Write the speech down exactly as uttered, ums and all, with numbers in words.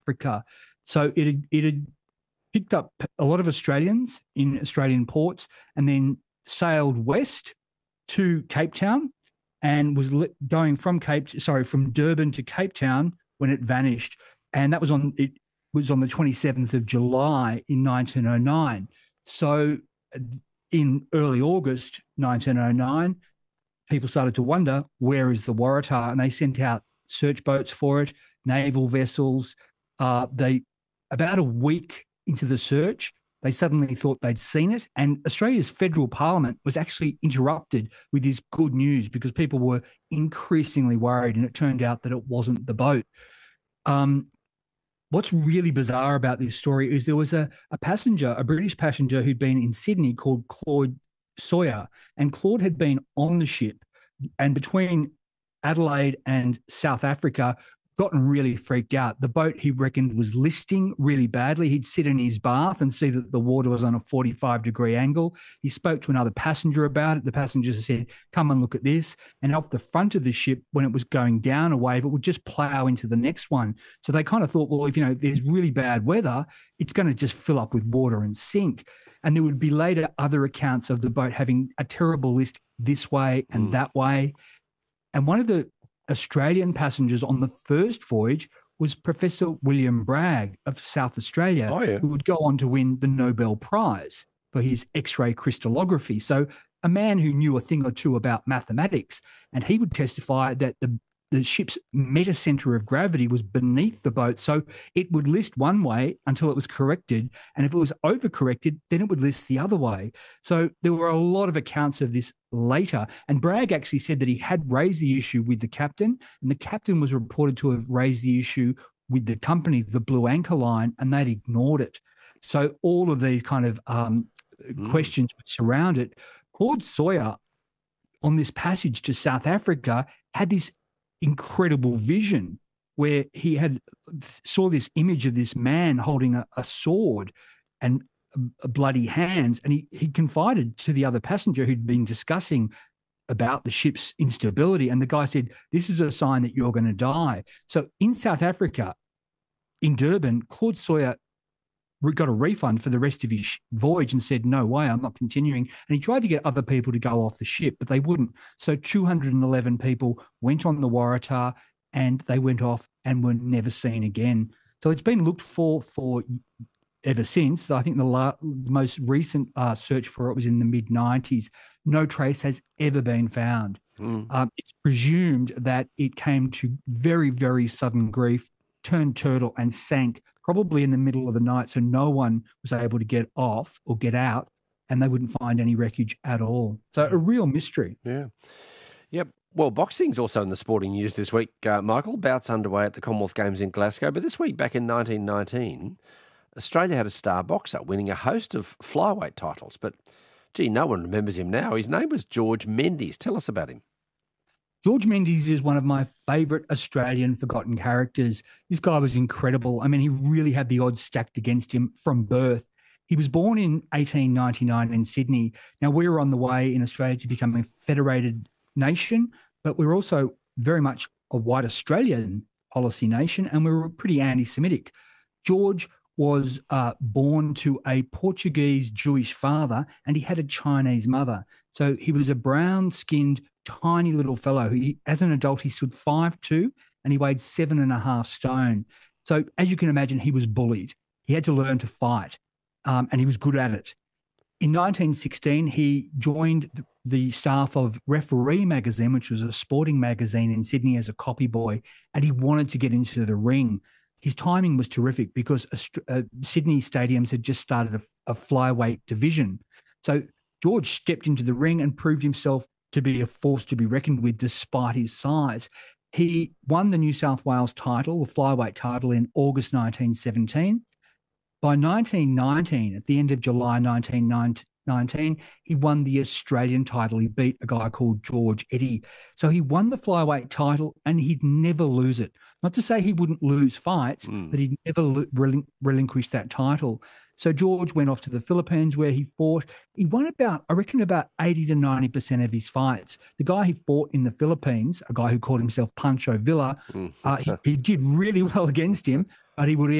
Africa. So it had, it had picked up a lot of Australians in Australian ports and then sailed west to Cape Town and was going from Cape, sorry, from Durban to Cape Town when it vanished. And that was on, it was on the twenty-seventh of July in nineteen oh nine. So in early August nineteen oh nine, people started to wonder, where is the Waratah? And they sent out search boats for it, naval vessels. Uh, they, about a week into the search, they suddenly thought they'd seen it. And Australia's federal parliament was actually interrupted with this good news because people were increasingly worried, and it turned out that it wasn't the boat. Um, what's really bizarre about this story is there was a, a passenger, a British passenger who'd been in Sydney called Claude Sawyer, and Claude had been on the ship and between Adelaide and South Africa gotten really freaked out. The boat, he reckoned, was listing really badly. He'd sit in his bath and see that the water was on a forty-five degree angle. He spoke to another passenger about it. The passenger said, come and look at this. And off the front of the ship, when it was going down a wave, it would just plow into the next one. So they kind of thought, well, if, you know, there's really bad weather, it's going to just fill up with water and sink. And there would be later other accounts of the boat having a terrible list this way and mm. that way. And one of the Australian passengers on the first voyage was Professor William Bragg of South Australia, oh, yeah. who would go on to win the Nobel Prize for his X-ray crystallography. So a man who knew a thing or two about mathematics, and he would testify that the the ship's meta-center of gravity was beneath the boat. So it would list one way until it was corrected. And if it was overcorrected, then it would list the other way. So there were a lot of accounts of this later. And Bragg actually said that he had raised the issue with the captain, and the captain was reported to have raised the issue with the company, the Blue Anchor Line, and they'd ignored it. So all of these kind of um, mm. questions would surround it. Claude Sawyer, on this passage to South Africa, had this incredible vision where he had saw this image of this man holding a, a sword and a, a bloody hands, and he he confided to the other passenger who'd been discussing about the ship's instability, and the guy said, this is a sign that you're going to die. So in South Africa, in Durban, Claude Sawyer got a refund for the rest of his voyage and said, no way, I'm not continuing. And he tried to get other people to go off the ship, but they wouldn't. So two hundred eleven people went on the Waratah, and they went off and were never seen again. So it's been looked for for ever since. I think the, la- the most recent uh, search for it was in the mid nineties. No trace has ever been found. Mm. Um, it's presumed that it came to very, very sudden grief, turned turtle and sank probably in the middle of the night, so no one was able to get off or get out, and they wouldn't find any wreckage at all. So a real mystery. Yeah. Yep. Well, boxing's also in the sporting news this week, uh, Michael. Bouts underway at the Commonwealth Games in Glasgow. But this week, back in nineteen nineteen, Australia had a star boxer winning a host of flyweight titles. But, gee, no one remembers him now. His name was George Mendes. Tell us about him. George Mendes is one of my favourite Australian forgotten characters. This guy was incredible. I mean, he really had the odds stacked against him from birth. He was born in eighteen ninety-nine in Sydney. Now, we were on the way in Australia to become a federated nation, but we were also very much a white Australian policy nation, and we were pretty anti-Semitic. George was uh, born to a Portuguese Jewish father, and he had a Chinese mother. So he was a brown-skinned, tiny little fellow. He, as an adult, he stood five foot two and he weighed seven and a half stone. So as you can imagine, he was bullied. He had to learn to fight, um, and he was good at it. In nineteen sixteen, he joined the staff of Referee magazine, which was a sporting magazine in Sydney, as a copy boy, and he wanted to get into the ring. His timing was terrific because uh, Sydney stadiums had just started a, a flyweight division. So George stepped into the ring and proved himself to be a force to be reckoned with despite his size. He won the New South Wales title, the flyweight title, in August nineteen seventeen. By nineteen nineteen, at the end of July nineteen nineteen, he won the Australian title. He beat a guy called George Eddy. So he won the flyweight title and he'd never lose it. Not to say he wouldn't lose fights, mm. but he'd never relin- relinquish that title. So George went off to the Philippines where he fought. He won about, I reckon, about eighty to ninety percent of his fights. The guy he fought in the Philippines, a guy who called himself Pancho Villa, mm. uh, he, he did really well against him. but he would